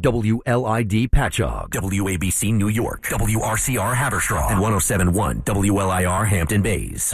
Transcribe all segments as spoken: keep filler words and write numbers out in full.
W L I D Patchogue, W A B C New York, W R C R Haverstraw, and one oh seven point one W L I R Hampton Bays.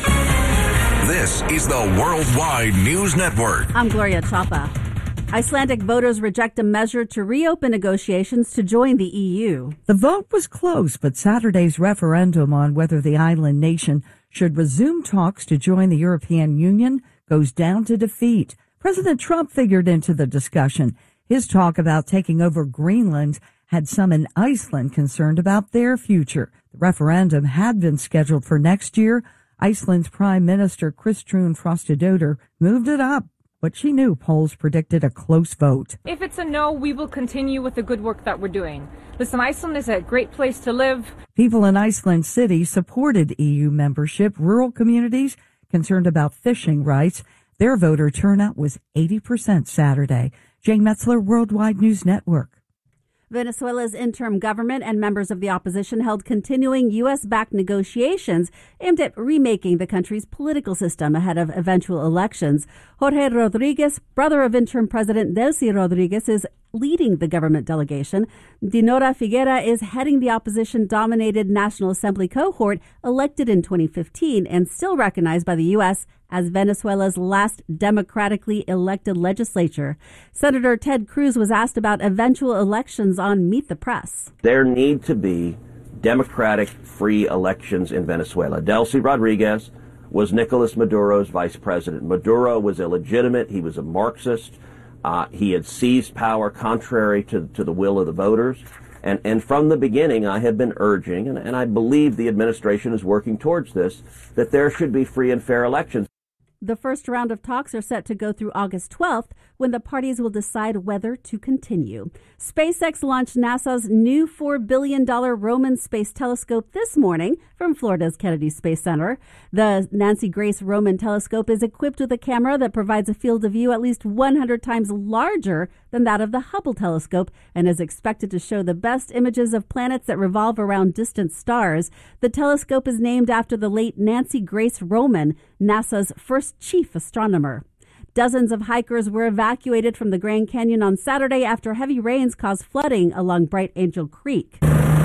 This is the Worldwide News Network. I'm Gloria Chapa. Icelandic voters reject a measure to reopen negotiations to join the E U. The vote was close, but Saturday's referendum on whether the island nation should resume talks to join the European Union goes down to defeat. President Trump figured into the discussion. His talk about taking over Greenland had some in Iceland concerned about their future. The referendum had been scheduled for next year. Iceland's Prime Minister Kristrún Frostadóttir moved it up, but she knew polls predicted a close vote. If it's a no, we will continue with the good work that we're doing. Listen, Iceland is a great place to live. People in Iceland City supported E U membership. Rural communities concerned about fishing rights. Their voter turnout was eighty percent Saturday. Jane Metzler, Worldwide News Network. Venezuela's interim government and members of the opposition held continuing U S-backed negotiations aimed at remaking the country's political system ahead of eventual elections. Jorge Rodriguez, brother of interim President Delcy Rodriguez, is leading the government delegation. Dinora Figuera is heading the opposition-dominated National Assembly cohort elected in twenty fifteen and still recognized by the U S as Venezuela's last democratically elected legislature. Senator Ted Cruz was asked about eventual elections on Meet the Press. There need to be democratic, free elections in Venezuela. Delcy Rodriguez was Nicolas Maduro's vice president. Maduro was illegitimate. He was a Marxist. Uh, he had seized power contrary to, to the will of the voters. And, and from the beginning, I have been urging, and, and I believe the administration is working towards this, that there should be free and fair elections. The first round of talks are set to go through August twelfth, when the parties will decide whether to continue. SpaceX launched NASA's new four billion dollars Roman Space Telescope this morning from Florida's Kennedy Space Center. The Nancy Grace Roman Telescope is equipped with a camera that provides a field of view at least one hundred times larger than that of the Hubble telescope and is expected to show the best images of planets that revolve around distant stars. The telescope is named after the late Nancy Grace Roman, NASA's first chief astronomer. Dozens of hikers were evacuated from the Grand Canyon on Saturday after heavy rains caused flooding along Bright Angel Creek.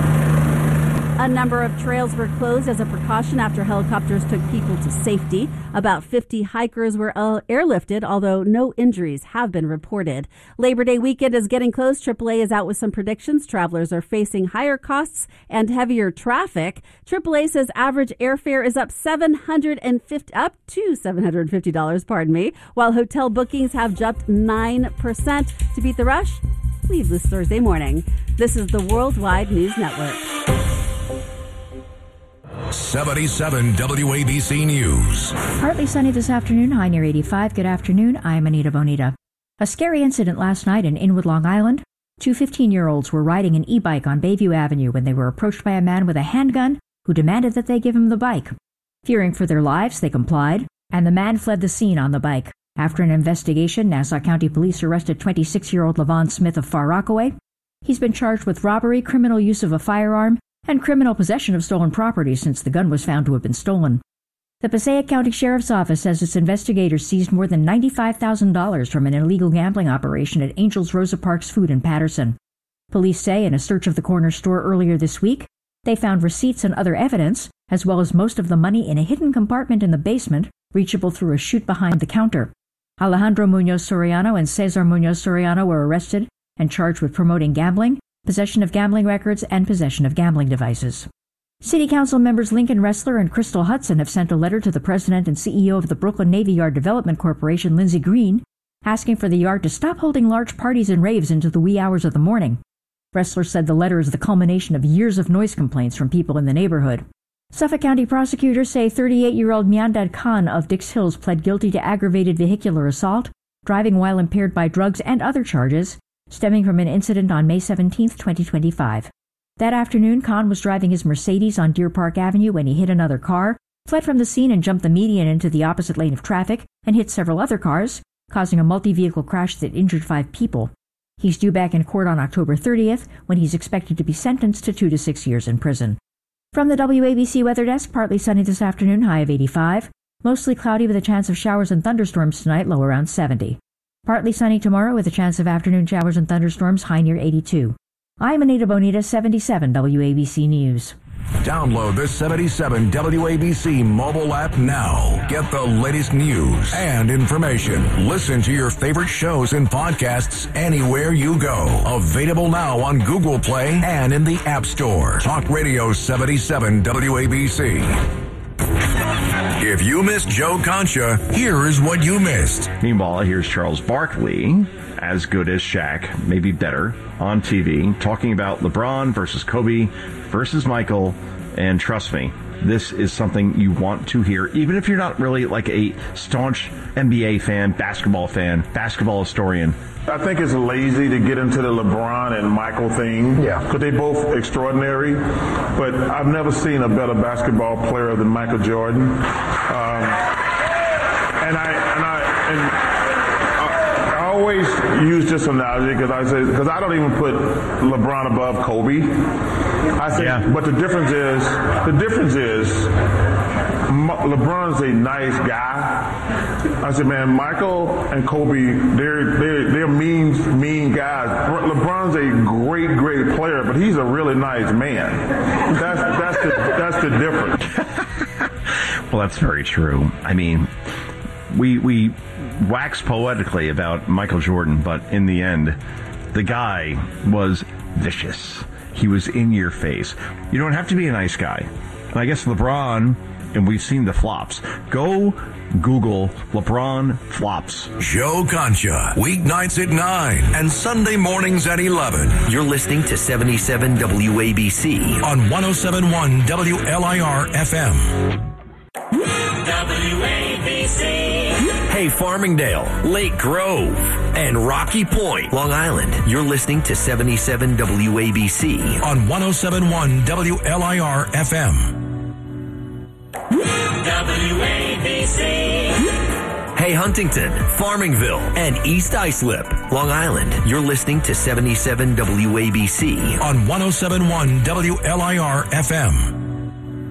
A number of trails were closed as a precaution after helicopters took people to safety. About fifty hikers were airlifted, although no injuries have been reported. Labor Day weekend is getting close. triple A is out with some predictions. Travelers are facing higher costs and heavier traffic. triple A says average airfare is up seven hundred fifty up to seven hundred fifty dollars, pardon me, while hotel bookings have jumped nine percent. To beat the rush, leave this Thursday morning. This is the Worldwide News Network. seventy-seven W A B C News. Partly sunny this afternoon, high near eighty-five. Good afternoon. I'm Anita Bonita. A scary incident last night in Inwood, Long Island. Two fifteen-year-olds were riding an e-bike on Bayview Avenue when they were approached by a man with a handgun who demanded that they give him the bike. Fearing for their lives, they complied, and the man fled the scene on the bike. After an investigation, Nassau County Police arrested twenty-six-year-old Levon Smith of Far Rockaway. He's been charged with robbery, criminal use of a firearm, and criminal possession of stolen property since the gun was found to have been stolen. The Passaic County Sheriff's Office says its investigators seized more than ninety-five thousand dollars from an illegal gambling operation at Angels Rosa Parks Food in Patterson. Police say in a search of the corner store earlier this week, they found receipts and other evidence, as well as most of the money in a hidden compartment in the basement, reachable through a chute behind the counter. Alejandro Munoz Soriano and Cesar Munoz Soriano were arrested and charged with promoting gambling, possession of gambling records, and possession of gambling devices. City Council members Lincoln Ressler and Crystal Hudson have sent a letter to the president and C E O of the Brooklyn Navy Yard Development Corporation, Lindsey Green, asking for the yard to stop holding large parties and raves into the wee hours of the morning. Ressler said the letter is the culmination of years of noise complaints from people in the neighborhood. Suffolk County prosecutors say thirty-eight-year-old Miandad Khan of Dix Hills pled guilty to aggravated vehicular assault, driving while impaired by drugs, and other charges, stemming from an incident on May seventeenth, twenty twenty-five. That afternoon, Khan was driving his Mercedes on Deer Park Avenue when he hit another car, fled from the scene and jumped the median into the opposite lane of traffic, and hit several other cars, causing a multi-vehicle crash that injured five people. He's due back in court on October thirtieth, when he's expected to be sentenced to two to six years in prison. From the W A B C Weather Desk, partly sunny this afternoon, high of eighty-five. Mostly cloudy with a chance of showers and thunderstorms tonight, low around seventy. Partly sunny tomorrow with a chance of afternoon showers and thunderstorms, high near eighty-two. I'm Anita Bonita, seventy-seven W A B C News. Download the seventy-seven W A B C mobile app now. Get the latest news and information. Listen to your favorite shows and podcasts anywhere you go. Available now on Google Play and in the App Store. Talk Radio seventy-seven W A B C. If you missed Joe Concha, here is what you missed. Meanwhile, here's Charles Barkley, as good as Shaq, maybe better, on T V, talking about LeBron versus Kobe versus Michael, and trust me, this is something you want to hear, even if you're not really like a staunch N B A fan, basketball fan, basketball historian. I think it's lazy to get into the LeBron and Michael thing. Yeah. Because they both extraordinary. But I've never seen a better basketball player than Michael Jordan. Um, and I and I and I, I always use this analogy because I say because I don't even put LeBron above Kobe. I think, yeah. But the difference is the difference is LeBron's a nice guy. I said, man, Michael and Kobe, they're they're they're mean mean guys. LeBron's a great great player, but he's a really nice man. That's that's the that's the difference. Well, that's very true. I mean, we we wax poetically about Michael Jordan, but in the end, the guy was vicious. He was in your face. You don't have to be a nice guy. And I guess LeBron, and we've seen the flops. Go Google LeBron flops. Joe Concha, weeknights at nine and Sunday mornings at eleven. You're listening to seventy-seven W A B C on one oh seven point one W L I R F M. W A B C. Hey, Farmingdale, Lake Grove, and Rocky Point, Long Island. You're listening to seventy-seven W A B C on one oh seven point one W L I R F M. W A B C. Hey, Huntington, Farmingville, and East Islip, Long Island. You're listening to seventy-seven W A B C on one oh seven point one W L I R F M.